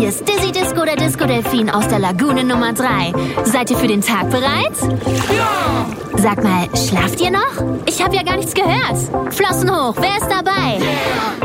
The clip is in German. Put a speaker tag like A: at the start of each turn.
A: hier ist Dizzy Disco, der Disco-Delfin aus der Lagune Nummer 3. Seid ihr für den Tag bereit?
B: Ja!
A: Sag mal, schlaft ihr noch? Ich habe ja gar nichts gehört. Flossen hoch, wer ist dabei?
B: Yeah!